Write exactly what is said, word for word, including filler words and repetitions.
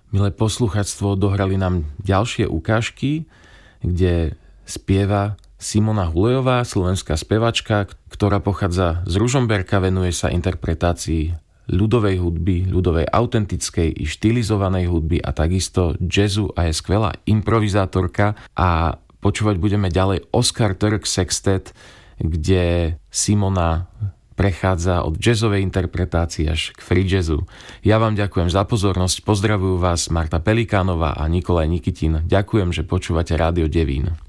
Milé poslucháctvo, dohrali nám ďalšie ukážky, kde spieva Simona Hulejová, slovenská spevačka, ktorá pochádza z Ružomberka, venuje sa interpretácii ľudovej hudby, ľudovej autentickej i štylizovanej hudby a takisto jazzu a je skvelá improvizátorka. A počúvať budeme ďalej Oscar Turk Sextet, kde Simona prechádza od jazzovej interpretácie až k free jazzu. Ja vám ďakujem za pozornosť, pozdravujú vás Marta Pelikánová a Nikolaj Nikitin. Ďakujem, že počúvate Rádio Devín.